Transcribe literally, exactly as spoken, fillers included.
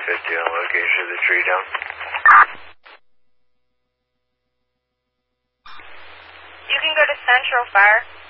fifty on location of the tree down. You can go to Central Fire.